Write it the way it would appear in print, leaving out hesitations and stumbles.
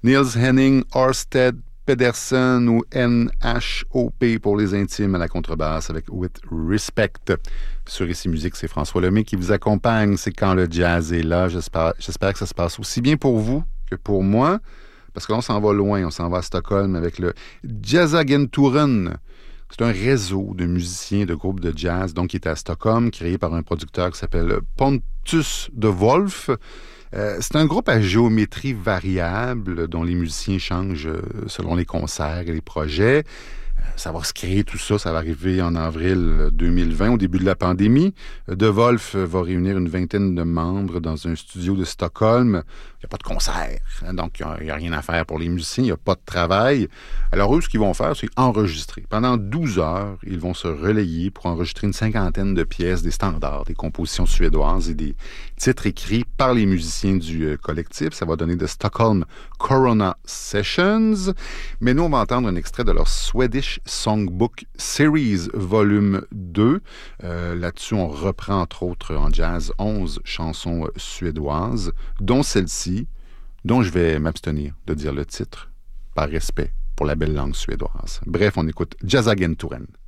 Niels Henning, Ørsted Pedersen ou NHOP pour les intimes à la contrebasse avec With Respect. Sur Ici Musique, c'est François Lemay qui vous accompagne. C'est Quand le jazz est là. J'espère que ça se passe aussi bien pour vous que pour moi, parce que là, on s'en va loin. On s'en va à Stockholm avec le Jazzagenturen. C'est un réseau de musiciens de groupes de jazz, donc qui est à Stockholm, créé par un producteur qui s'appelle Pontus de Wolf. C'est un groupe à géométrie variable dont les musiciens changent selon les concerts et les projets. Ça va se créer tout ça, ça va arriver en avril 2020, au début de la pandémie. De Wolf va réunir une vingtaine de membres dans un studio de Stockholm. Il n'y a pas de concert, donc il n'y a rien à faire pour les musiciens, il n'y a pas de travail. Alors eux, ce qu'ils vont faire, c'est enregistrer. Pendant 12 heures, ils vont se relayer pour enregistrer une cinquantaine de pièces, des standards, des compositions suédoises et des titres écrits par les musiciens du collectif. Ça va donner de Stockholm Corona Sessions. Mais nous, on va entendre un extrait de leur Swedish Songbook Series Volume 2. Là-dessus, on reprend entre autres en jazz 11 chansons suédoises, dont celle-ci, dont je vais m'abstenir de dire le titre, par respect pour la belle langue suédoise. Bref, on écoute Jazzagenturen.